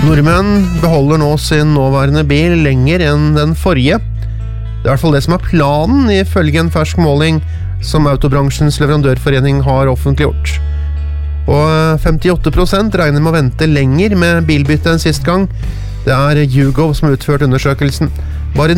Nordmenn beholder nå sin nåværende bil lenger enn den forrige. Det er i hvert fall det som er planen ifølge en fersk måling som Autobransjens leverandørforening har offentliggjort. Og 58% regner med å vente lenger med bilbytte enn sist gang. Det er YouGov som har utført undersøkelsen.